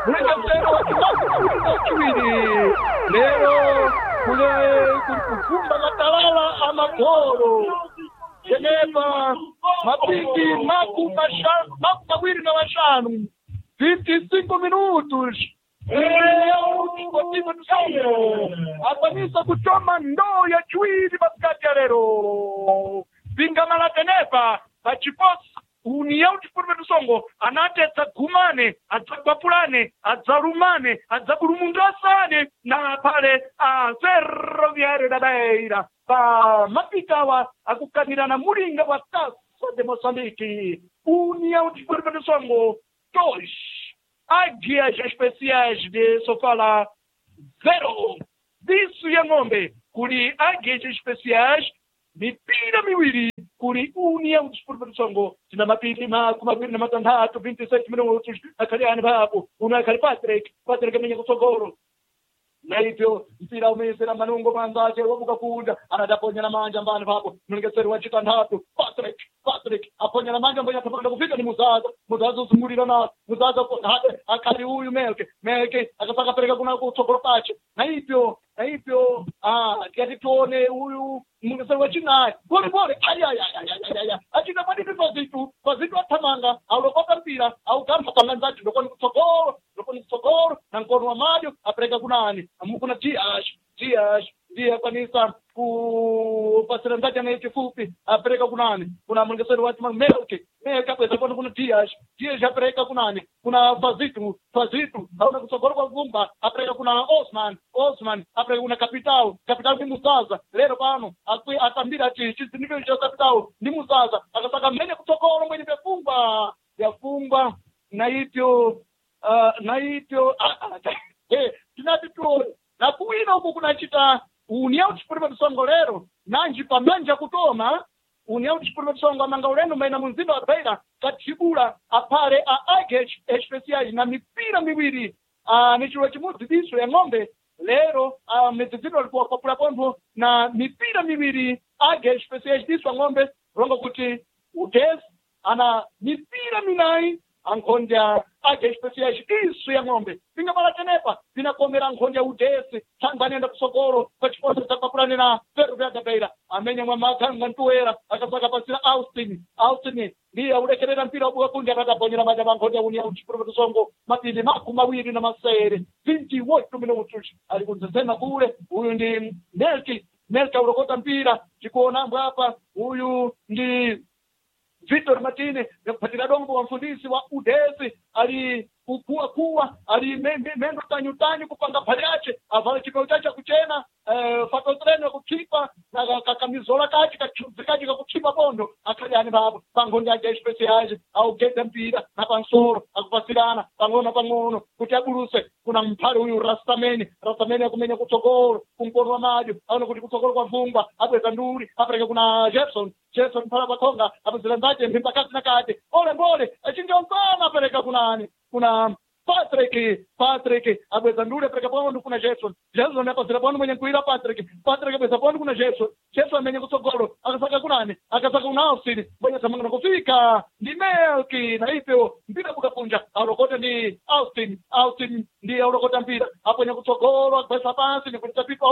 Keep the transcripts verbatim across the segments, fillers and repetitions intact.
mulekesero wachiwiri lero kule kulikumba matalala amagoro Geneva mapiki maku mashanu maku mawili na mashanu vinte e cinco minutos apanisa kuchoma ndoo ya chwili maskati ya lero vingamala Geneva pachiposi União Desportiva do Songo anate adzagumane adzagwapulane adzarumane adzaburumundasane na pale a Ferroviário da Beira pa mapikawa akukanirana mulinga wa Taça de Moçambique. União Desportiva do Songo dois águias especiais de Sofala zero disso ya ng'ombe kuli águias especiais mipira miwili kuri União Desportiva do Songo tina mapili maku mawili na matandatu vinte e sete minutos akaliani babu unakali Patrick Patrick amenye kusogoro na hivyo mpira umesera manungo manzaje wabuka kunda anadaponya na manja mbani babu mlingeseri wa chitandatu Patrick Patrick aponya na manja mbanya tapanda kufika ni Muzaza Muzaza usumulira na Muzaza hata akali huyu Melke Melke akataka peleka kuna kusogoro pache na hivyo na hivyo ah kiati tuone huyu mlingeseri wa chinai pole pole ay ay ay ay ay achina mani vitu vitu atamanga au lokota mpira au kama tanganzaji lokoni kusogoro lokoni kusogoro na mkono wa majo apeleka kunani amukuna tiash tiash dia kanisa ku pasira ndaja na kifupi apeleka kunani kuna mlingeseri wa chama Melke Melke kwa sababu kuna tiash tiash apeleka kunani kuna fazitu fazitu hauna kusogoro kwa vumba apeleka kuna Osman Osman apeleka kuna Capital Capital ni Musaza lero pano akwi atambira chi chizinivyo cha Capital ni Musaza akataka mwenye kusogoro mwenye pefumba yafumba na hivyo uh, na hivyo eh tunatituo na kuina huko kunachita União Desportiva do Songo lero nanji pamanja kutoma União Desportiva do Songo amanga ulendo maina munzindo wa Beira katibula apare a águias especiais na mipira miwili a nichiro chimuzi diso ya ng'ombe lero a mezizindo walikuwa kwa pombo na mipira miwili águias especiais diso ya ng'ombe rongo kuti Udesi ana mipira minai ankonja águias especiais diso ya ng'ombe pinga mala Genepa vinakomera ankonja Udesi tanganenda kusogoro kwa chiposa chakapulani na Ferroviário da Beira amenya mwamaka ngantuera akasaka pasira Austin Austin ndiye ulekerera mpira ubuka kundi akataponyera maja mankonja União Desportiva do Songo mapindi maku mawili na masere vinte e oito minutos alikunzesena kule huyu ndi Melki Melki ulokota mpira chikuona hapa huyu ndi Victor Martini katika dongo wa mfundisi wa Udesi ali kukua kuwa ali mendo tanyu tanyu kupanga paliache avala kipeo chacha kuchena eh, fato treno kukipa na kakamizola kachi kachi kukipa bondo akaliani babo pangonja ya special au geta mpira na pansoro akupasirana pangona pangono kutiabuluse kuna mpale huyu Rastameni Rastameni akumenya kutogoro kumkono wa majo au kuti kutogoro kwa vumba hapo kanduri hapo kuna Jefferson Jefferson pala bakonga hapo zilandaje mpaka kati na kati ole mbole achinja mpana peleka kunani kuna Patrick Patrick abweza ndule peleka pano kuna Jefferson Jefferson hapa zilapano mwenye kuira Patrick Patrick abweza pano kuna Jefferson Jefferson mwenye kutogoro akasaka kunani akasaka kuna Austin mwenye samanga kufika ni Melki na hivyo mpira kukapunja alokota ni Austin Austin ndiye alokota mpira hapo nye kutogoro akapesa pasi ni kutapipa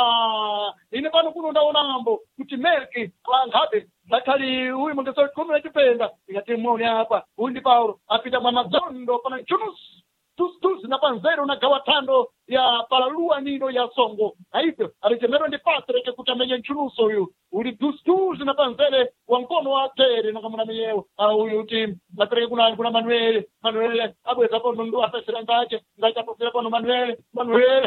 ona ine pano kuno ndaona mambo kuti Melki angabe Lakali huyu mwangesori kumi na kipenda ikatimuoni hapa huyu ndi Paulo apita mwa mazondo pana chunus tus tus na panzero na gawatando ya palalua nino ya Songo na hivyo alitemero ndi Patrick kutamenya chunuso huyu uli tus tus na panzere wa mkono wa tere na kama na miyeo huyu tim Patrick kuna kuna Manuel Manuel abwe zapo ndo afesera ngache ngache apofera pano Manuel Manuel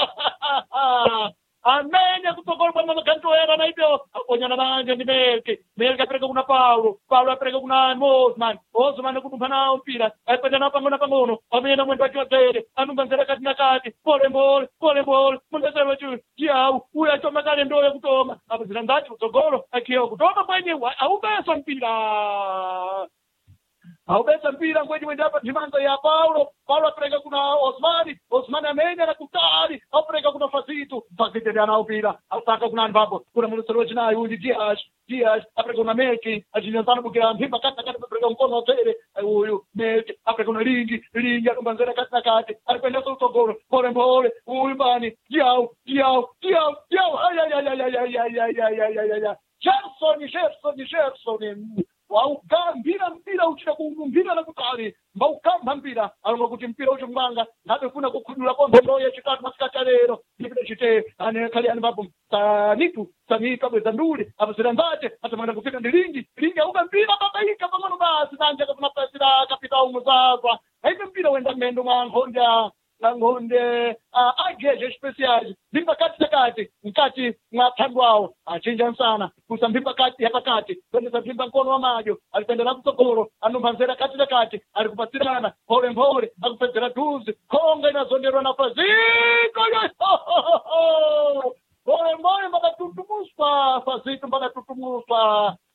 amenya kutogoro kwa mama kanto era na hivyo aponyana nanje ni Melki Melki apeleka kuna Paulo Paulo apeleka kuna Osman Osman kutumpana mpira apenda na pangona pangono amenya mwendo wa tere anumbanzera kati na kati pole pole pole pole mundasema tu yao huyu achoma kale ndo ya kutoma hapo zilandaji kutogoro akio kutoka kwenye au besa mpira aubesa mpira ngweji wendapa ndimanza ya Paulo Paulo apereka kuna Osmani Osmani amenya na kutali apereka kuna Fazito Fazito ndiye anaupira ataka kuna Mbapo kuna mlusoro chinayi uji Dias Dias apereka kuna Meki ajinazana bukira mpimba kata kata apereka mkono wa tere uyu Meki apereka kuna Lingi Lingi akambanzera kati na kati alipenda kutogoro pole pole uyu bani Diao Diao Diao Diao ay ay ay ay ay ay ay ay ay ay ay Gerson Gerson Gerson waukambira mpira uchira kumbira na kutali mbaukamba mpira alonga kuti mpira uchi mbanga nabe kuna kukhudula konde ndoye chitatu masikata lero ndipite chite ane kali ane babu sanitu sanika bweza ndule abasira mbate atamana kufika ndilingi lingi auka mpira babaika pamano basi nanje kapuna pasira kapita umuzazwa haike mpira wenda mendo mwangonda ngonde uh, ageje special limba kati kati mkati mwathandwawo achinja sana kusambimba kati yapakati kwenda sabimba mkono wa majo alipendera kutokoro anombanzera kati kati alikupatirana pole pole akupendera tuzi konga inazonderwa na Fazito pole pole mpaka tutumuswa Fazito mpaka tutumuswa